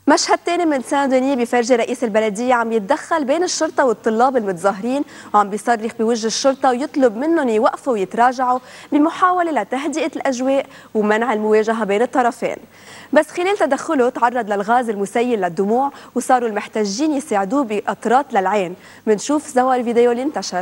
مشهد تاني من سان دوني بفرجي رئيس البلدية عم يتدخل بين الشرطة والطلاب المتظاهرين، وعم بيصرخ بوجه الشرطة ويطلب منهم يوقفوا ويتراجعوا بمحاولة لتهدئة الأجواء ومنع المواجهة بين الطرفين. بس خلال تدخله تعرض للغاز المسيل للدموع وصاروا المحتجين يساعدوه بقطرات للعين. منشوف سوا الفيديو اللي انتشر.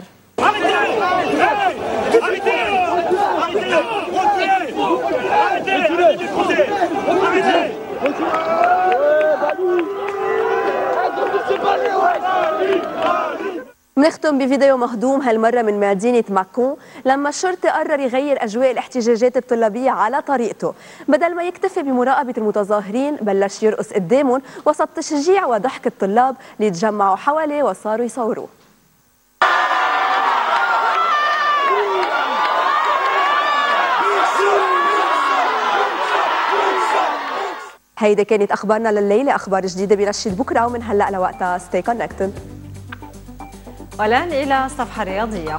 بنختم بفيديو مهضوم هالمرة من مدينة ماكون، لما الشرطي قرر يغير أجواء الاحتجاجات الطلابية على طريقته. بدل ما يكتفي بمراقبة المتظاهرين بلش يرقص قدامهم وسط تشجيع وضحك الطلاب اللي تجمعوا حواليه وصاروا يصوروه. هيدا كانت أخبارنا لليلة، أخبار جديدة بنشرة بكرة ومن هلأ لوقتها ستي كونكتد. والآن إلى الصفحة الرياضية.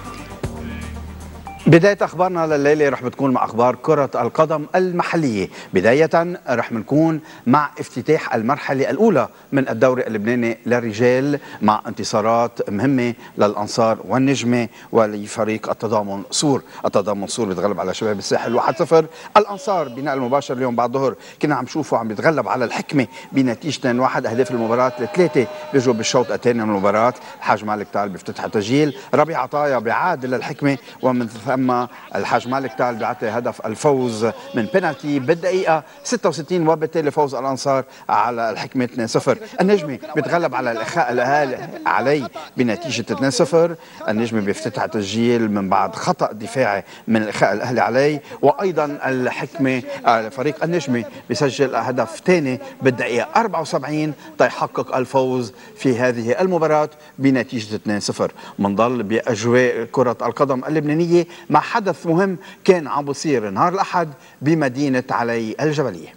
بداية أخبارنا لليلة رح بتكون مع أخبار كرة القدم المحلية. بداية رح بنكون مع افتتاح المرحلة الأولى من الدوري اللبناني للرجال مع انتصارات مهمة للأنصار والنجمة ولفريق التضامن سور. التضامن سور بيتغلب على شباب الساحل 1-0. الأنصار بناء المباشر اليوم بعد الظهر كنا عم نشوفه عم بيتغلب على الحكمة بنتيجة 2-1. أهداف المباراة ل3 بيجوا بالشوط الثاني من المباراة. الحاج مالك تعال بيفتتح التسجيل، ربيع عطايا بيعادل الحكمة، ومن أما الحاج مالك تعال بيعطي هدف الفوز من بينالتي بالدقيقة 66 وبالتالي فوز الأنصار على الحكمة 2-0. النجمة بيتغلب على الإخاء الأهالي علي بنتيجة 2-0. النجمة بيفتتح تسجيل من بعد خطأ دفاعي من الإخاء الأهلي علي، وأيضا الحكمة فريق النجمة بيسجل هدف ثاني بالدقيقة 74 تيحقق الفوز في هذه المباراة بنتيجة 2-0. منضل بأجواء كرة القدم اللبنانية مع حدث مهم كان عم بصير نهار الأحد بمدينة علي الجبلية.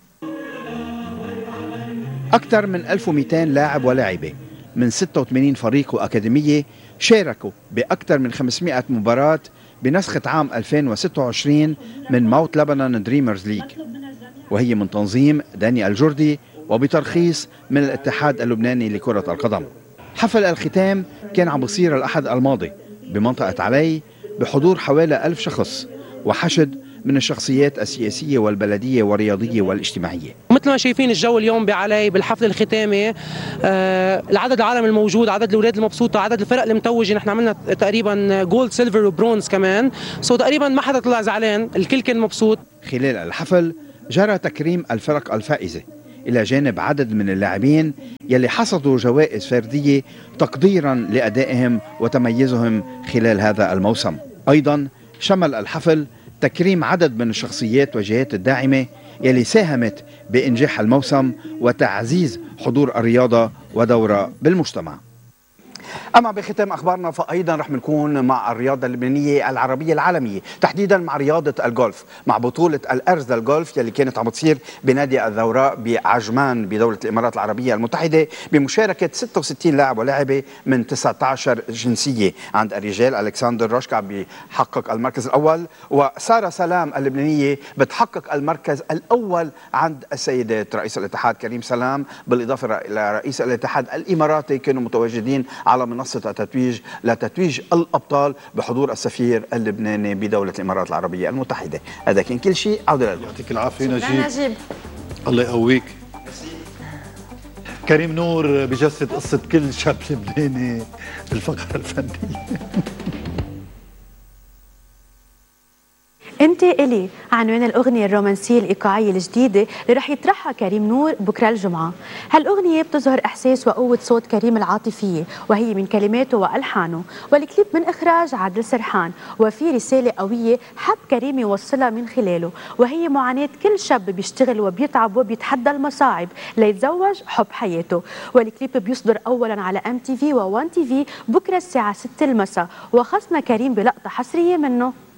أكثر من 1200 لاعب ولاعبة من 86 فريق وأكاديمية شاركوا بأكثر من 500 مباراة بنسخة عام 2026 من ماوت لبنان دريمرز ليج، وهي من تنظيم داني الجردي وبترخيص من الاتحاد اللبناني لكرة القدم. حفل الختام كان عم بصير الأحد الماضي بمنطقة علي بحضور حوالي 1000 شخص وحشد من الشخصيات السياسية والبلدية والرياضية والاجتماعية. مثل ما شايفين الجو اليوم بعلي بالحفل الختامي، العدد العالم الموجود، عدد الاولاد المبسوطه، عدد الفرق المتوجه، نحن عملنا تقريبا جولد سيلفر وبرونز كمان، تقريبا ما حدا طلع زعلان، الكل كان مبسوط. خلال الحفل جرى تكريم الفرق الفائزة إلى جانب عدد من اللاعبين يلي حصدوا جوائز فردية تقديرا لأدائهم وتميزهم خلال هذا الموسم. أيضا شمل الحفل تكريم عدد من الشخصيات والجهات الداعمة يلي ساهمت بإنجاح الموسم وتعزيز حضور الرياضة ودورها بالمجتمع. أما بختام أخبارنا فأيضا رح نكون مع الرياضة اللبنانية العربية العالمية، تحديدا مع رياضة الجولف، مع بطولة الأرز للجولف يلي كانت عم تصير بنادي الذوراء بعجمان بدولة الإمارات العربية المتحدة بمشاركة 66 لاعب ولاعبة من 19 جنسية. عند الرجال ألكسندر روشكا بيحقق المركز الأول، وسارة سلام اللبنانية بتحقق المركز الأول. عند السيدات رئيس الاتحاد كريم سلام بالإضافة إلى رئيس الاتحاد الإماراتي كانوا متواجدين على منصة التتويج لتتويج الأبطال بحضور السفير اللبناني بدولة الإمارات العربية المتحدة. هذا كان كل شيء. عودة لله. يعطيك العافية نجيب. الله يقويك. كريم نور بجسد قصة كل شاب لبناني بالفقرة الفنية. انت الي عنوان الاغنيه الرومانسيه الايقاعيه الجديده اللي رح يطرحها كريم نور بكره الجمعه. هالاغنيه بتظهر احساس وقوه صوت كريم العاطفيه، وهي من كلماته والحانه، والكليب من اخراج عادل سرحان، وفي رساله قويه حب كريم يوصلها من خلاله، وهي معاناه كل شاب بيشتغل وبيتعب وبيتحدى المصاعب ليتزوج حب حياته. والكليب بيصدر اولا على MTV و1 TV بكره الساعه 6 المساء، وخصنا كريم بلقطه حصريه منه.